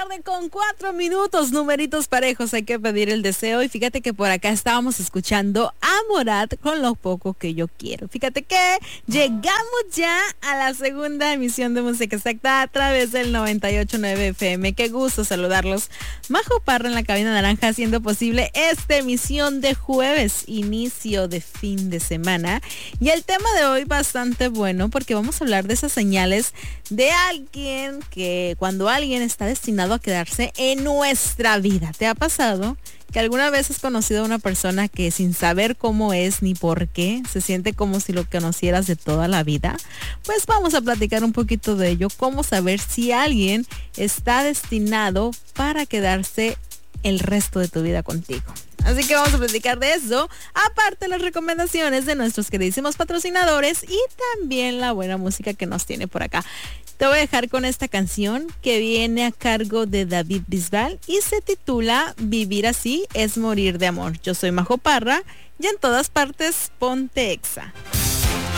tarde con 4 minutos, numeritos parejos, hay que pedir el deseo. Y fíjate que por acá estábamos escuchando a Morat con Lo Poco Que Yo Quiero. Fíjate que llegamos ya a la segunda emisión de Música Exacta a través del 98.9 FM. Qué gusto saludarlos. Majo Parra en la cabina naranja haciendo posible esta emisión de jueves, inicio de fin de semana. Y el tema de hoy bastante bueno porque vamos a hablar de esas señales de alguien que cuando alguien está destinado a quedarse en nuestra vida. ¿Te ha pasado que alguna vez has conocido a una persona que sin saber cómo es ni por qué se siente como si lo conocieras de toda la vida? Pues vamos a platicar un poquito de ello, cómo saber si alguien está destinado para quedarse el resto de tu vida contigo. Así que vamos a platicar de eso, aparte las recomendaciones de nuestros queridísimos patrocinadores y también la buena música que nos tiene por acá. Te voy a dejar con esta canción que viene a cargo de David Bisbal y se titula Vivir así es morir de amor. Yo soy Majo Parra y en todas partes ponte Exa.